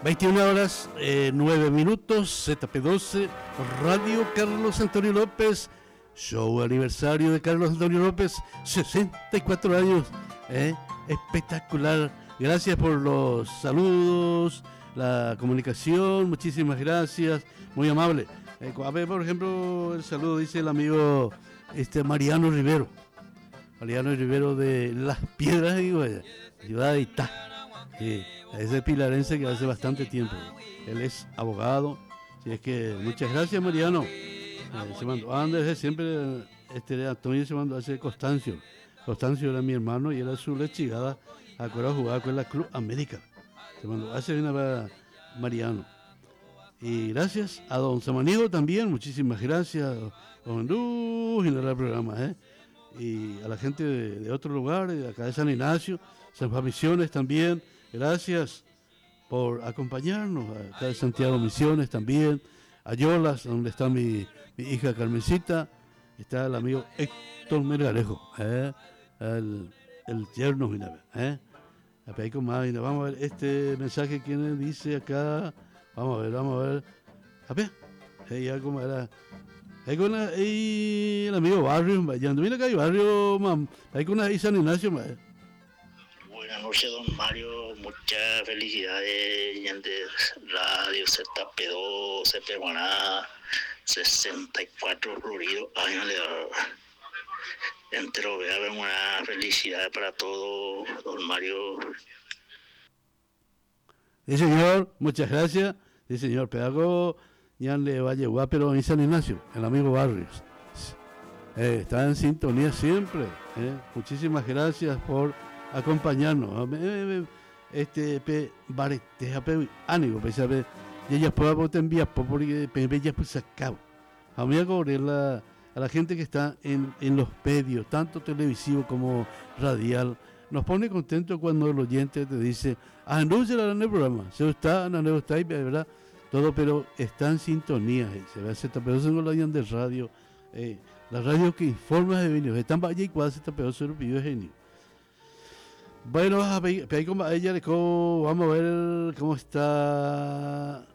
21 horas, 9 minutos, ZP12, Radio Carlos Antonio López, show aniversario de Carlos Antonio López, 64 años, espectacular. Gracias por los saludos, la comunicación, muchísimas gracias, muy amable. A ver, por ejemplo, el saludo dice el amigo Mariano Rivero de Las Piedras, ciudad de Itá. Es de pilarense que hace bastante tiempo. Él es abogado. Así es que muchas gracias, Mariano. Se mandó antes siempre Antonio se mandó a hacer Constancio. Constancio era mi hermano y era su lechigada. Acuerdo jugaba con la Club América. Se mandó a hacer una Mariano. Y gracias a don Samaniego también. Muchísimas gracias. Don Luz y el programa. Y a la gente de otro lugar, de acá de San Ignacio, San Juan Misiones también. Gracias por acompañarnos, acá de Santiago Misiones también, a Yolas, donde está mi hija Carmencita, está el amigo Héctor Melgarejo, el yerno, vamos a ver este mensaje, ¿quién dice acá? Vamos a ver, a ver, algo era, el amigo Barrio, mira acá hay Barrio, hay con una San Ignacio, Buenas noches, don Mario. Muchas felicidades. De Radio ZP2, CP Guaná, 64 floridos años de entero. Una felicidad para todos, don Mario. Sí, señor. Muchas gracias. Sí, señor. Pedagogo ya le va a llevar, pero en San Ignacio, el amigo Barrios. Está en sintonía siempre. Muchísimas gracias por acompañarnos. Ánimo, y ella puede te enviar porque ella pues acabo. Vamos a cobrar a la gente que está en los medios, tanto televisivo como radial. Nos pone contento cuando el oyente te dice, no se la dan el programa, se está, no está ahí, ¿verdad? Todo, pero está en sintonía, se ve ese tapeoso en la de radio, la radio que informa de venido, están vaya y cuál se tapeoso el video genio. Bueno, ella vamos a ver cómo está.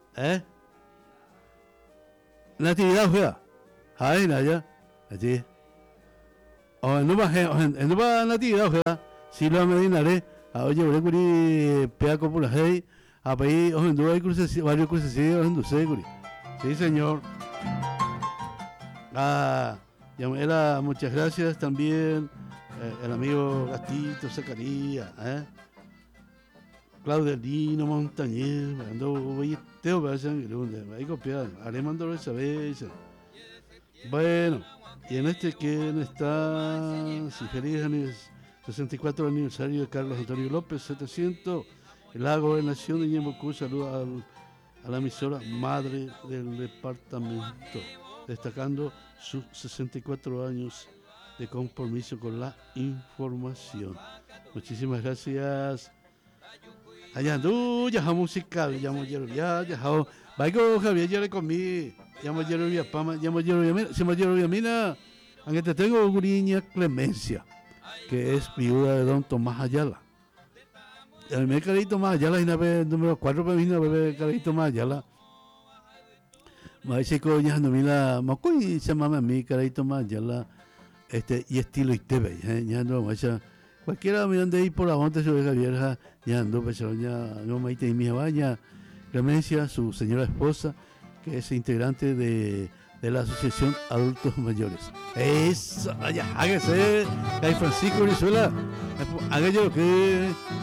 Natividad, juega. Ay, Naya. Allí. No va Natividad, juega. Si lo medinaré. Oye, voy a cubrir peaco por la hey. A país, en duda hay varios cruces, sí, señor. Muchas gracias también. El amigo Gastito Zacarías, Claudelino Montañez, Teo ahí copiado, Aremando esa vez. Bueno, y en ¿quién está? Si feliz 64 aniversario de Carlos Antonio López, 700, la gobernación de Ñemocú, saluda a la emisora madre del departamento, destacando sus 64 años de compromiso con la información. Muchísimas gracias. Allá ya música, ya vaya Javier, ya le comí, mina, aunque te tengo guriña Clemencia, que es viuda de don Tomás Ayala. El me Carito Tomás Ayala, y número 4 para mí, bebé Carito Tomás Ayala. Me dice que ya no mira, Mocoy se llama a mí Carito Tomás Ayala. Y estilo Itebe, ya no, cualquiera miran de ahí por la monte, su hija vieja, ya ando, pues ya no me y mi baña, Clemencia, su señora esposa, que es integrante de la Asociación Adultos Mayores. Eso, hágase, hay Francisco Venezuela, hágase lo que